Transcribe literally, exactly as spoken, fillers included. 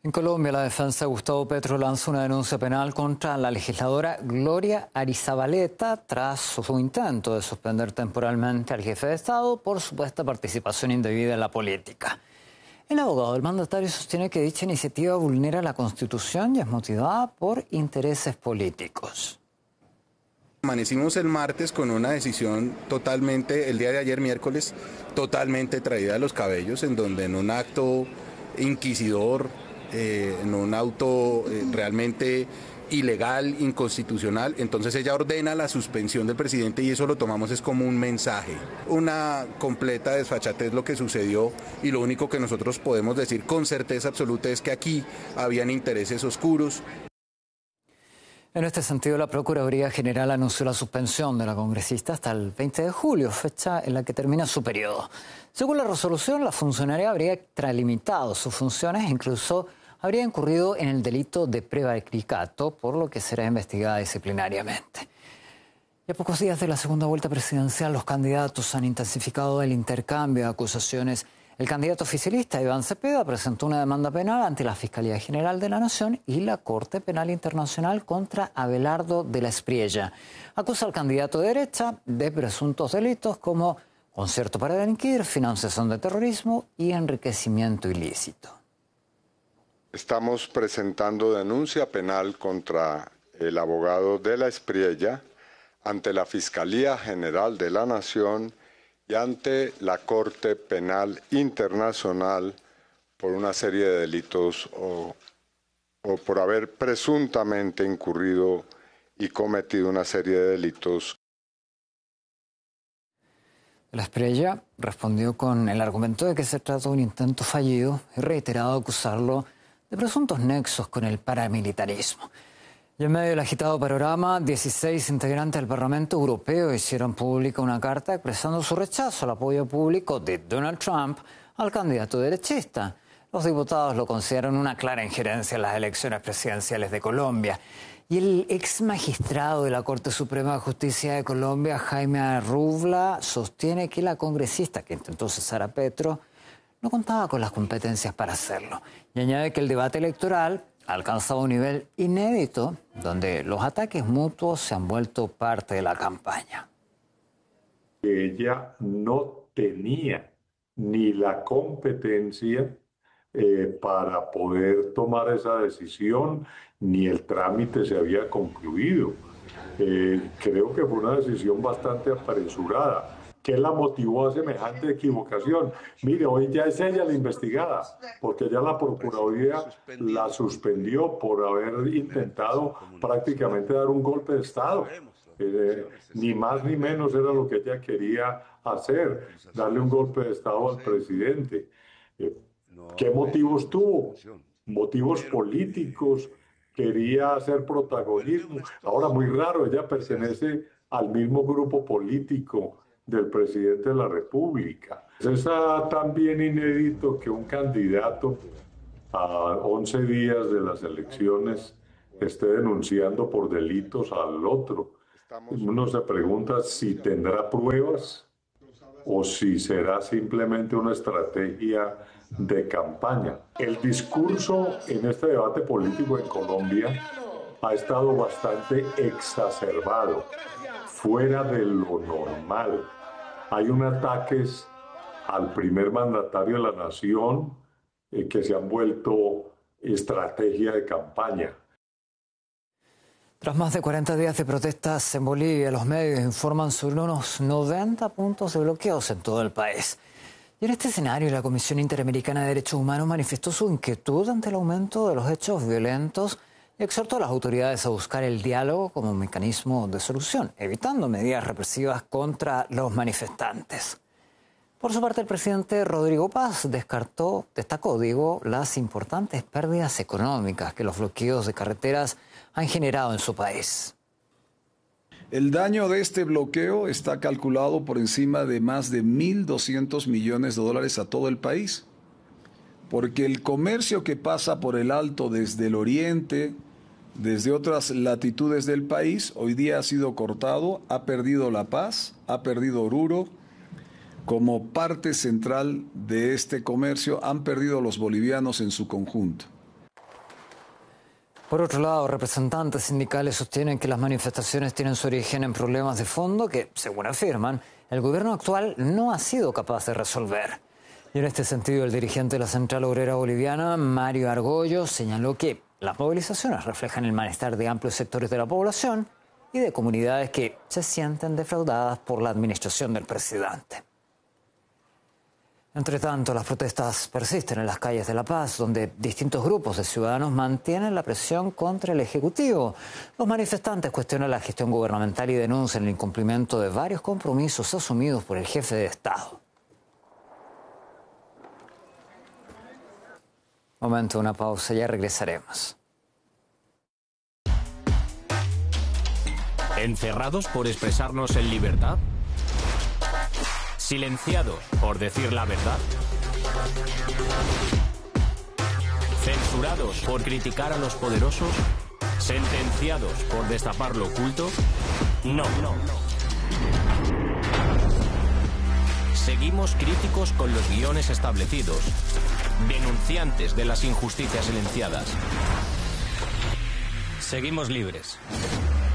En Colombia, la defensa de Gustavo Petro lanzó una denuncia penal contra la legisladora Gloria Arizabaleta tras su intento de suspender temporalmente al jefe de Estado por supuesta participación indebida en la política. El abogado del mandatario sostiene que dicha iniciativa vulnera la Constitución y es motivada por intereses políticos. Amanecimos el martes con una decisión totalmente, el día de ayer miércoles, totalmente traída de los cabellos, en donde en un acto inquisidor, eh, en un auto eh, realmente ilegal, inconstitucional, entonces ella ordena la suspensión del presidente y eso lo tomamos es como un mensaje. Una completa desfachatez lo que sucedió y lo único que nosotros podemos decir con certeza absoluta es que aquí habían intereses oscuros. En este sentido, la Procuraduría General anunció la suspensión de la congresista hasta el veinte de julio, fecha en la que termina su periodo. Según la resolución, la funcionaria habría extralimitado sus funciones e incluso habría incurrido en el delito de prevaricato, por lo que será investigada disciplinariamente. Y a pocos días de la segunda vuelta presidencial, los candidatos han intensificado el intercambio de acusaciones. El candidato oficialista Iván Cepeda presentó una demanda penal ante la Fiscalía General de la Nación y la Corte Penal Internacional contra Abelardo de la Espriella. Acusa al candidato de derecha de presuntos delitos como concierto para delinquir, financiación de terrorismo y enriquecimiento ilícito. Estamos presentando denuncia penal contra el abogado de la Espriella ante la Fiscalía General de la Nación y ante la Corte Penal Internacional por una serie de delitos o, o por haber presuntamente incurrido y cometido una serie de delitos. La Espriella respondió con el argumento de que se trata de un intento fallido y reiterado acusarlo de presuntos nexos con el paramilitarismo. Y en medio del agitado panorama, dieciséis integrantes del Parlamento Europeo hicieron pública una carta expresando su rechazo al apoyo público de Donald Trump al candidato derechista. Los diputados lo consideran una clara injerencia en las elecciones presidenciales de Colombia. Y el ex magistrado de la Corte Suprema de Justicia de Colombia, Jaime Arrubla, sostiene que la congresista que intentó cesar a Petro no contaba con las competencias para hacerlo. Y añade que el debate electoral ha alcanzado un nivel inédito donde los ataques mutuos se han vuelto parte de la campaña. Ella no tenía ni la competencia eh, para poder tomar esa decisión, ni el trámite se había concluido. Eh, creo que fue una decisión bastante apresurada. ¿Qué la motivó a semejante equivocación? Mire, hoy ya es ella la investigada, porque ya la Procuraduría la suspendió por haber intentado prácticamente dar un golpe de Estado. Eh, ni más ni menos era lo que ella quería hacer, darle un golpe de Estado al presidente. Eh, ¿Qué motivos tuvo? Motivos políticos, quería hacer protagonismo. Ahora, muy raro, ella pertenece al mismo grupo político del presidente de la República. Es también inédito que un candidato a once días de las elecciones esté denunciando por delitos al otro. Uno se pregunta si tendrá pruebas o si será simplemente una estrategia de campaña. El discurso en este debate político en Colombia ha estado bastante exacerbado, fuera de lo normal. Hay unos ataques al primer mandatario de la nación eh, que se han vuelto estrategia de campaña. Tras más de cuarenta días de protestas en Bolivia, los medios informan sobre unos noventa puntos de bloqueos en todo el país. Y en este escenario, la Comisión Interamericana de Derechos Humanos manifestó su inquietud ante el aumento de los hechos violentos y exhortó a las autoridades a buscar el diálogo como mecanismo de solución, evitando medidas represivas contra los manifestantes. Por su parte, el presidente Rodrigo Paz descartó, destacó, digo, las importantes pérdidas económicas que los bloqueos de carreteras han generado en su país. El daño de este bloqueo está calculado por encima de más de mil doscientos millones de dólares a todo el país, porque el comercio que pasa por el Alto desde el oriente, desde otras latitudes del país, hoy día ha sido cortado, ha perdido La Paz, ha perdido Oruro. Como parte central de este comercio han perdido los bolivianos en su conjunto. Por otro lado, representantes sindicales sostienen que las manifestaciones tienen su origen en problemas de fondo que, según afirman, el gobierno actual no ha sido capaz de resolver. Y en este sentido, el dirigente de la Central Obrera Boliviana, Mario Argollo, señaló que las movilizaciones reflejan el malestar de amplios sectores de la población y de comunidades que se sienten defraudadas por la administración del presidente. Entre tanto, las protestas persisten en las calles de La Paz, donde distintos grupos de ciudadanos mantienen la presión contra el Ejecutivo. Los manifestantes cuestionan la gestión gubernamental y denuncian el incumplimiento de varios compromisos asumidos por el jefe de Estado. Momento, una pausa, ya regresaremos. ¿Encerrados por expresarnos en libertad? ¿Silenciados por decir la verdad? ¿Censurados por criticar a los poderosos? ¿Sentenciados por destapar lo oculto? No, no. Seguimos críticos con los guiones establecidos, denunciantes de las injusticias silenciadas. Seguimos libres.